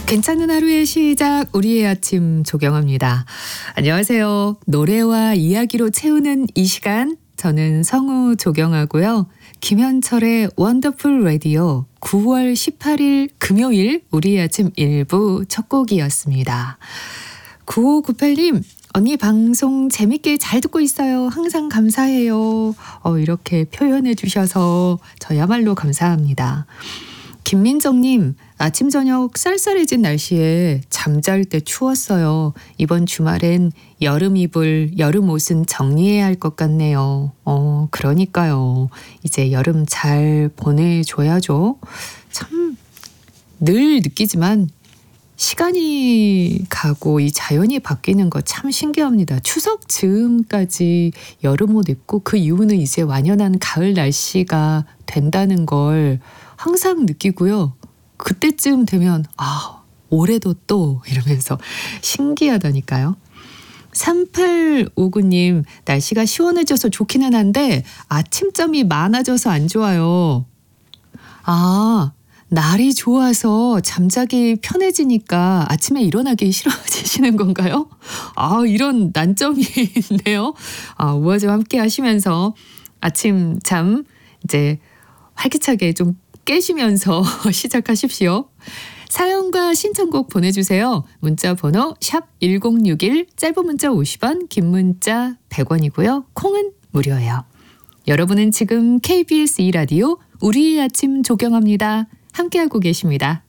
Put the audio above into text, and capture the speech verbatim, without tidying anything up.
괜찮은 하루의 시작, 우리의 아침 조경합니다. 안녕하세요. 노래와 이야기로 채우는 이 시간, 저는 성우 조경하고요. 김현철의 원더풀 라디오 구월 십팔일 금요일 우리의 아침 일 부 첫 곡이었습니다. 구오구팔님, 언니 방송 재밌게 잘 듣고 있어요. 항상 감사해요. 어, 이렇게 표현해 주셔서 저야말로 감사합니다. 김민정님, 아침 저녁 쌀쌀해진 날씨에 잠잘 때 추웠어요. 이번 주말엔 여름 이불, 여름 옷은 정리해야 할 것 같네요. 어, 그러니까요. 이제 여름 잘 보내줘야죠. 참 늘 느끼지만 시간이 가고 이 자연이 바뀌는 거 참 신기합니다. 추석 즈음까지 여름 옷 입고 그 이후는 이제 완연한 가을 날씨가 된다는 걸 항상 느끼고요. 그때쯤 되면 아, 올해도 또 이러면서 신기하다니까요. 삼팔오구님, 날씨가 시원해져서 좋기는 한데 아침잠이 많아져서 안 좋아요. 아, 날이 좋아서 잠자기 편해지니까 아침에 일어나기 싫어지시는 건가요? 아, 이런 난점이 있네요. 아, 우와 좀 함께 하시면서 아침 잠 이제 활기차게 좀 깨시면서 시작하십시오. 사연과 신청곡 보내주세요. 문자 번호 샵 일공육일, 짧은 문자 오십 원, 긴 문자 백 원이고요. 콩은 무료예요. 여러분은 지금 케이비에스 이 라디오 우리의 아침 조경합니다. 함께하고 계십니다.